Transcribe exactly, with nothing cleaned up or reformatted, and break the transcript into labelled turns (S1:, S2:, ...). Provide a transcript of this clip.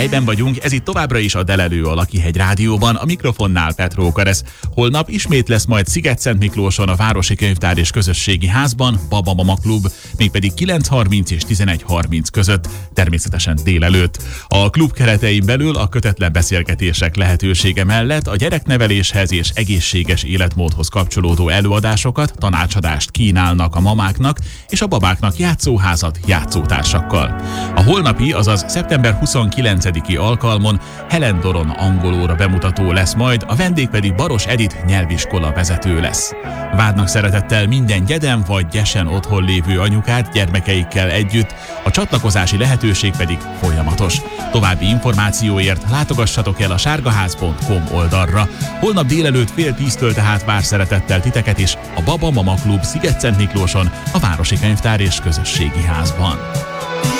S1: Helyben vagyunk, ez itt továbbra is a Delelő a Lakihegy Rádióban, a mikrofonnál Petró Karesz. Holnap ismét lesz majd Sziget-Szentmiklóson a Városi Könyvtár és Közösségi Házban Baba Mama Klub, mégpedig kilenc harminc és tizenegy harminc között, természetesen délelőtt. A klub keretein belül a kötetlen beszélgetések lehetősége mellett a gyerekneveléshez és egészséges életmódhoz kapcsolódó előadásokat, tanácsadást kínálnak a mamáknak és a babáknak játszóházat játszótársakkal. A holnapi, azaz szeptember huszonkilencediki alkalmon Helen Doron angolóra bemutató lesz majd, a vendég pedig Baros Edith nyelviskola vezető lesz. Várnak szeretettel minden gyeden vagy gyesen otthon lévő anyukát gyermekeikkel együtt, a csatlakozási lehetőség pedig folyamatos. További információért látogassatok el a sárgaház pont com oldalra. Holnap délelőtt fél tíztől tehát vár szeretettel titeket is a Baba Mama Klub Sziget-Szentmiklóson, a Városi Könyvtár és Közösségi Házban.